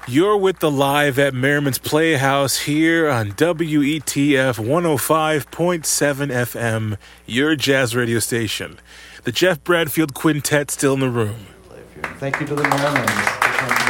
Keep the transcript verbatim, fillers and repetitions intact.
You're with the Live at Merriman's Playhouse here on W E T F one oh five point seven F M, your jazz radio station. The Jeff Bradfield Quintet still in the room. Thank you to the Merrimans.